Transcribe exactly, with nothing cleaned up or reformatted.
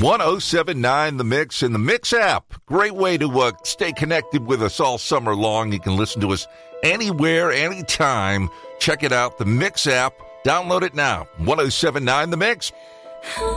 one oh seven point nine The Mix and the Mix app. Great way to uh, stay connected with us all summer long. You can listen to us anywhere, anytime. Check it out, the Mix app. Download it now. one oh seven point nine The Mix.